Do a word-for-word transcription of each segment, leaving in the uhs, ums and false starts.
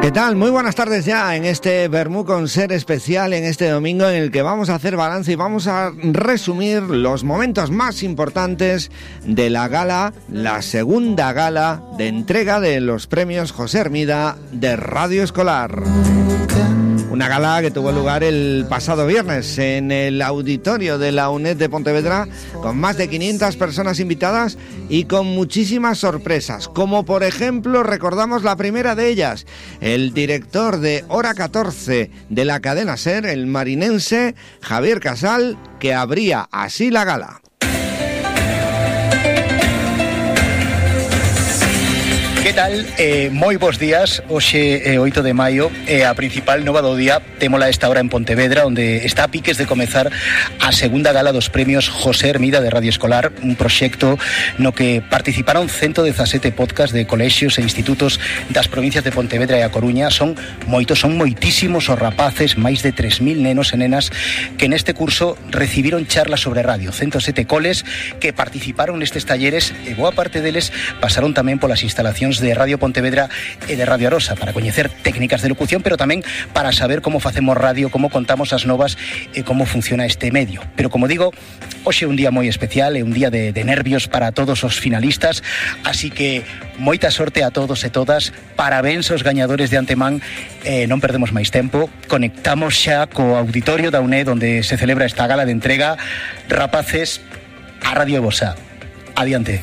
¿Qué tal? Muy buenas tardes ya en este Vermú con Ser especial, en este domingo en el que vamos a hacer balance y vamos a resumir los momentos más importantes de la gala, la segunda gala de entrega de los premios José Hermida de Radio Escolar. Una gala que tuvo lugar el pasado viernes en el auditorio de la UNED de Pontevedra, con más de quinientas personas invitadas y con muchísimas sorpresas, como por ejemplo recordamos la primera de ellas, el director de Hora catorce de la cadena SER, el marinense Javier Casal, que abría así la gala. Que tal? Eh, moi bons días. Hoxe é oito de maio e a principal nova do día témola esta hora en Pontevedra, onde está a piques de comezar a segunda gala dos premios José Hermida de Radio Escolar, un proxecto no que participaron ciento dezasete podcast de colexios e institutos das provincias de Pontevedra e a Coruña. Son moitos, son moitísimos os rapaces, máis de tres mil nenos e nenas que neste curso recibiron charlas sobre radio. ciento sete coles que participaron nestes talleres e boa parte deles pasaron tamén polas instalacións de Radio Pontevedra e de Radio Arosa para coñecer técnicas de locución, pero tamén para saber como facemos radio, como contamos as novas e como funciona este medio. Pero como digo, hoxe é un día moi especial, é un día de, de nervios para todos os finalistas, así que moita sorte a todos e todas, parabéns aos gañadores de antemán, eh, non perdemos máis tempo, conectamos xa co auditorio da UNED onde se celebra esta gala de entrega. Rapaces, a Radio Vosa. Adiante.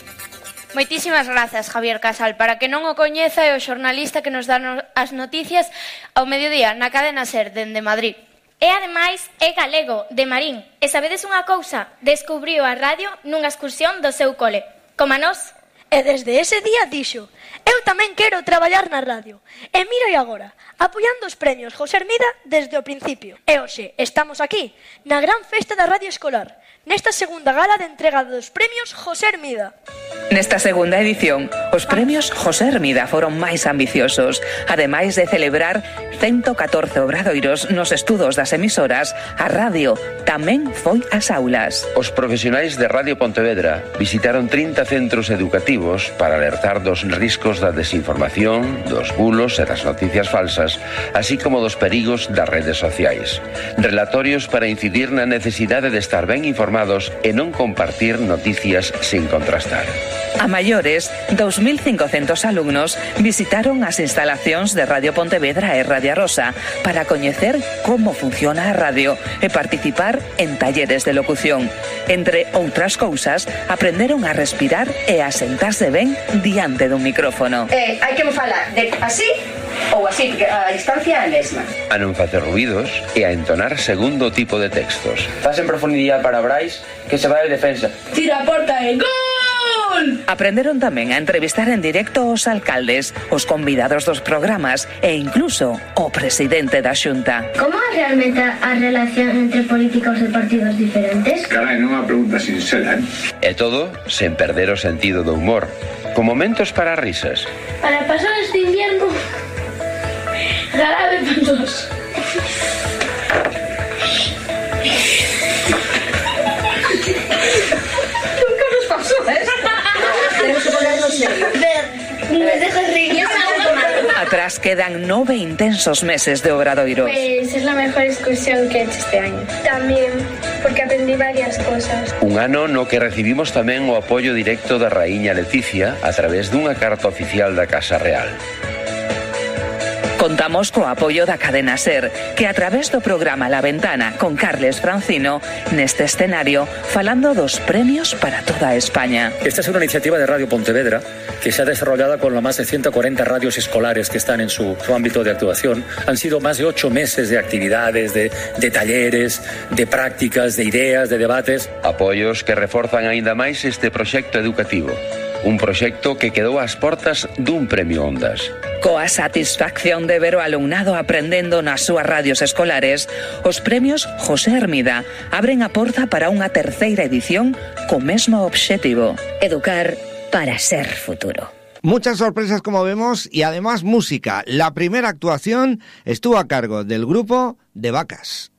Moitísimas grazas, Javier Casal. Para que non o coñeza, é o xornalista que nos dá no, as noticias ao mediodía na cadena SER dende Madrid. E ademais é galego, de Marín. E sabedes unha cousa? Descubriu a radio nunha excursión do seu cole, como a nós. E desde ese día dixo: eu tamén quero traballar na radio. E mira agora, apoiando os premios José Hermida desde o principio. E hoxe estamos aquí, na gran festa da Radio Escolar, nesta segunda gala de entrega dos premios José Hermida. Nesta segunda edición, os premios José Hermida foron máis ambiciosos. Ademais de celebrar ciento catorce obradoiros nos estudos das emisoras, a radio tamén foi ás aulas. Os profesionais de Radio Pontevedra visitaron trinta centros educativos para alertar dos riscos da desinformación, dos bulos e das noticias falsas, así como dos perigos das redes sociais. Relatorios para incidir na necesidade de estar ben informados e non compartir noticias sin contrastar. A maiores, dos mil cincocentos alumnos visitaron as instalacións de Radio Pontevedra e Radio Arosa para coñecer como funciona a radio e participar en talleres de locución. Entre outras cousas, aprenderon a respirar e a sentarse ben diante dun micrófono. Eh, hai que falar de así ou así, porque a distancia é a mesma. A non facer ruidos e a entonar segundo tipo de textos. Faz en profundidade para Brais, que se vai de defensa. Tira a porta e gol! Aprenderon tamén a entrevistar en directo os alcaldes, os convidados dos programas e incluso o presidente da Xunta. Como é realmente a relación entre políticos de partidos diferentes? Carai, non é unha pregunta sincera, eh? E todo sen perder o sentido do humor, con momentos para risas. Para pasar este invierno, jarabe para todos. Nunca nos pasó esto. Tenemos que ponernos serios. Me dejas reír. Atrás quedan nove intensos meses de obradoiros. Pues es la mejor excursión que he hecho este año. También, porque aprendí varias cosas. Un ano no que recibimos tamén o apoio directo da raíña Leticia a través dunha carta oficial da Casa Real. Contamos co apoio da cadena SER, que a través do programa La Ventana con Carles Francino, neste escenario, falando dos premios para toda España. Esta es una iniciativa de Radio Pontevedra que se ha desarrollado con las más de ciento cuarenta radios escolares que están en su, su ámbito de actuación. Han sido más de ocho meses de actividades, de, de talleres, de prácticas, de ideas, de debates. Apoios que reforzan aínda máis este proxecto educativo. Un proxecto que quedou ás portas dun premio Ondas. Coa satisfacción de ver o alumnado aprendendo nas súas radios escolares, os premios José Hermida abren a porta para unha terceira edición co mesmo obxectivo: educar para ser futuro. Muchas sorpresas, como vemos, y además música. La primera actuación estuvo a cargo del grupo de Vacas.